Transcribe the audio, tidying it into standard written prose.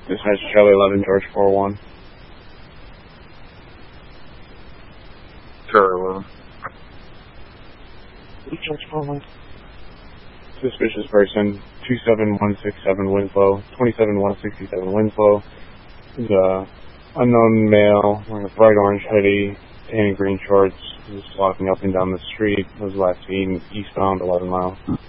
Dispatch Charlie 11, George 41. Charlie 11. George 41. Suspicious person, 27167 Winslow, 27167 Winslow. Is a unknown male wearing a bright orange hoodie, tan and green shorts. He was walking up and down the street. Was last seen eastbound 11 miles.